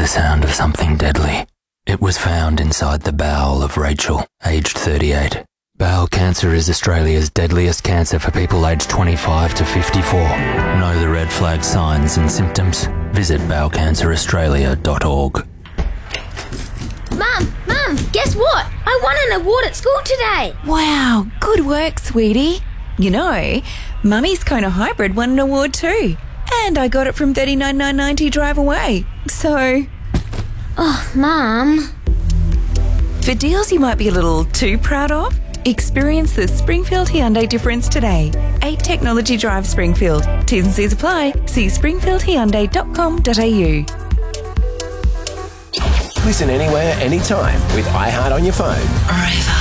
the sound of something deadly. It was found inside the bowel of Rachel, aged 38. Bowel cancer is Australia's deadliest cancer for people aged 25 to 54. Know the red flag signs and symptoms? Visit bowelcanceraustralia.org. Mum, guess what? I won an award at school today. Wow, good work, sweetie. You know, Mummy's Kona Hybrid won an award too. And I got it from $39,990 Drive Away. So... Oh, Mum. For deals you might be a little too proud of, experience the Springfield Hyundai difference today. 8 Technology Drive Springfield. T's and C's apply. See springfieldhyundai.com.au. Listen anywhere, anytime with iHeart on your phone.